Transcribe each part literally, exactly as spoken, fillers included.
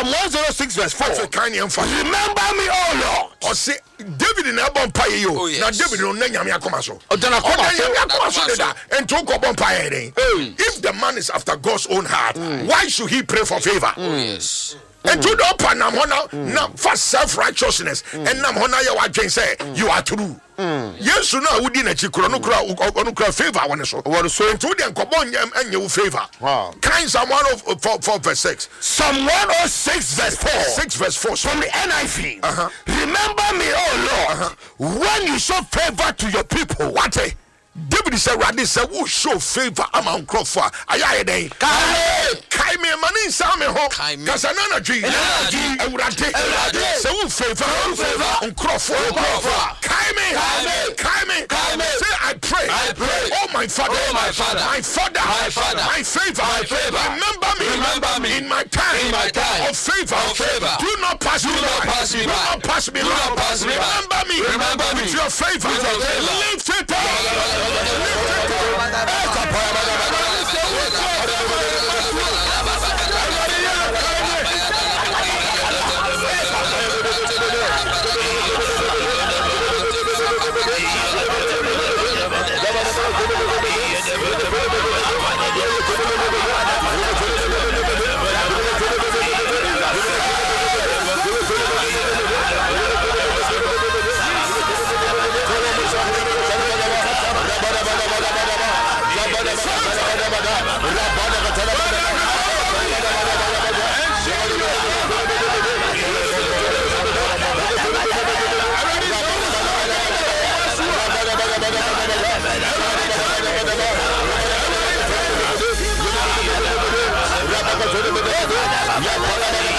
Psalm one oh six verse four. Remember me, oh Lord. Or say David in Abon Paye you. Now David no nyame akoma so. Odana akoma so da and to ko bon paye. If the man is after God's own heart, why should he pray for favor? Yes. And to the upper nam hona nam for self-righteousness and nam hona ya wadwen say you are true. Yes, no, we didn't chikro no kra no kra favor one so. What so into the nkobon nyam enye favor. Wow. Kind Psalm one oh four verse six. Psalm one oh six verse four. six verse four. From the N I V. Uh-huh. Remember me, oh Lord, uh-huh. when you show favor to your people. What eh? David said, Radis said, who show favor among Crawford? Ayaye day. Kai me mani same ho. Kasanana G. Eurate. Say who favor on Crawford. Kai me. Kai me. Say I pray. I pray. Oh my father. Oh my father. My father. My father. My favor. My favor. Remember me. Remember me. In my time. In my time. Of favor. Of favor. Do not pass me by. pass me Do by. not pass me by. Do not pass me by. Remember me. Remember me. With your favor. With your favor. Lift it up.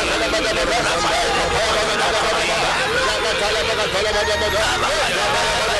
Baba